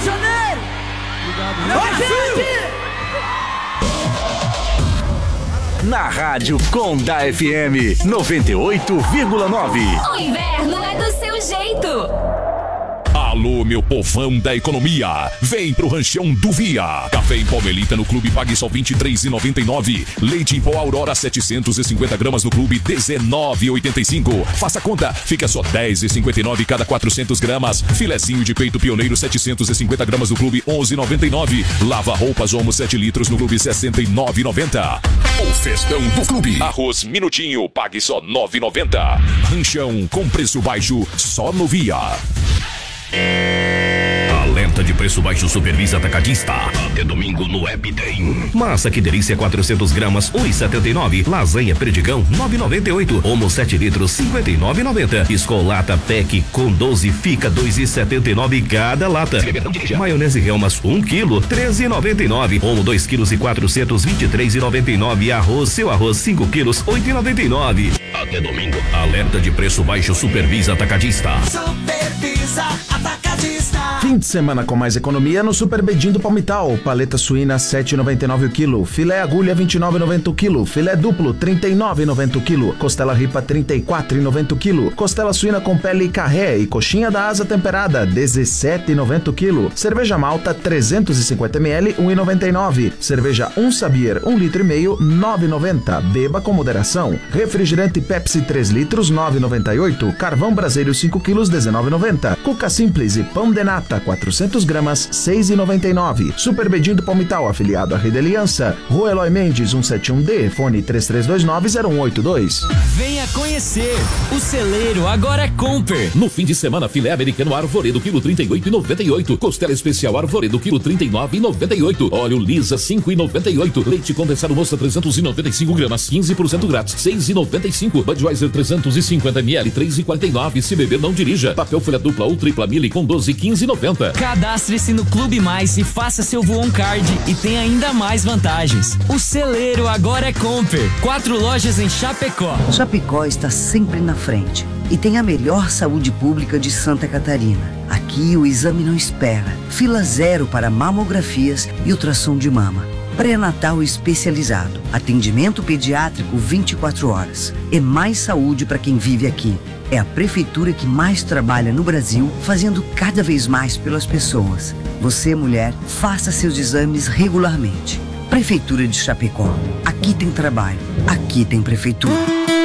de Janeiro! Obrigado, Na Rádio Conda FM 98,9. O inverno é do seu jeito. Alô, meu povão da economia, vem pro Ranchão do Via. Café em pó Melita no Clube pague só R$ 23,99. Leite em pó Aurora 750 gramas no Clube R$19,85. Faça a conta, fica só R$10,59 cada 400 gramas. Filezinho de peito pioneiro 750 gramas no Clube R$11,99. Lava roupas Omo 7 litros no Clube R$69,90. O festão do Clube. Arroz Minutinho, pague só R$9,90. Ranchão com preço baixo só no Via. Alerta de preço baixo Supervisa Atacadista. Até domingo no App tem. Massa que delícia 400 gramas, 1,79. Lasanha Perdigão, 9,98. Omo 7 litros, 59,90. Escolata Pack com 12 fica 2,79 cada lata. Maionese Helmas 1 quilo, 13,99. Omo 2 quilos e 423,99. Arroz, seu arroz 5 quilos, 8,99. Até domingo. Alerta de preço baixo Supervisa Atacadista. Supervisa Atacadista. Fim de semana com mais economia no Super Bedinho do Palmital. Paleta suína 7,99 o quilo. Filé agulha 29,90 o quilo. Filé duplo 39,90 o quilo. Costela ripa 34,90 o quilo. Costela suína com pele e carré e coxinha da asa temperada 17,90 o quilo. Cerveja malta 350 ml 1,99. Cerveja Sabir 1,5 litro 9,90. Beba com moderação. Refrigerante Pepsi 3 litros 9,98. Carvão braseiro 5 quilos 19,90. Cuca simples e pão de nata 400 gramas 6,99. Super Bedinho do Palmital, afiliado à Rede Aliança. Rua Eloy Mendes 171D, fone 33290182. Venha conhecer. O celeiro agora é Comper. No fim de semana, filé americano Arvoredo quilo 38,98. Costela especial Arvoredo quilo 39,98. Óleo Lisa 5,98. Leite condensado Moça 395 gramas 15% grátis 6,95. Budweiser 350 ml 3,49. Se beber não dirija. Papel folha dupla ou tripla mili com 12 15,90. Cadastre-se no Clube Mais e faça seu Voon Card e tem ainda mais vantagens. O celeiro agora é Comper. 4 lojas em Chapecó. Chapecó está sempre na frente e tem a melhor saúde pública de Santa Catarina. Aqui o exame não espera. Fila zero para mamografias e ultrassom de mama. Pré-natal especializado. Atendimento pediátrico 24 horas. É mais saúde para quem vive aqui. É a prefeitura que mais trabalha no Brasil, fazendo cada vez mais pelas pessoas. Você, mulher, faça seus exames regularmente. Prefeitura de Chapecó. Aqui tem trabalho. Aqui tem prefeitura.